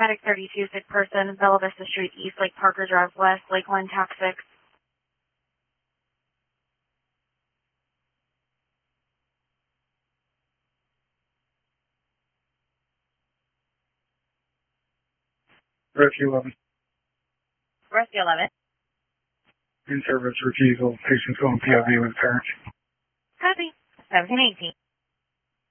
Attic 32, sick person, Bella Vista Street East, Lake Parker Drive West, Lakeland, TAC 6. Rescue 11. Rescue 11. In service refusal. Patient's going POV with parents. Copy. 1718.